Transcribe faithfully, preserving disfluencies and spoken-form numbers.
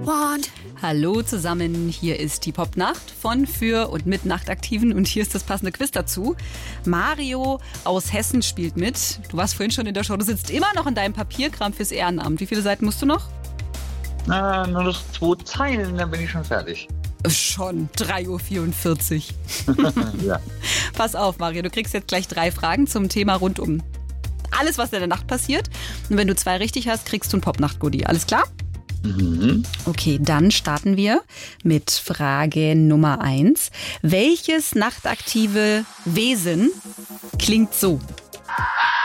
want. Hallo zusammen, hier ist die Popnacht von, für und mit Nachtaktiven und hier ist das passende Quiz dazu. Mario aus Hessen spielt mit. Du warst vorhin schon in der Show, du sitzt immer noch in deinem Papierkram fürs Ehrenamt. Wie viele Seiten musst du noch? Na, nur noch zwei Zeilen, dann bin ich schon fertig. Schon, drei Uhr vierundvierzig. Ja. Pass auf, Mario, du kriegst jetzt gleich drei Fragen zum Thema rund um alles, was in der Nacht passiert. Und wenn du zwei richtig hast, kriegst du ein Popnacht-Goodie. Alles klar? Mhm. Okay, dann starten wir mit Frage Nummer eins. Welches nachtaktive Wesen klingt so?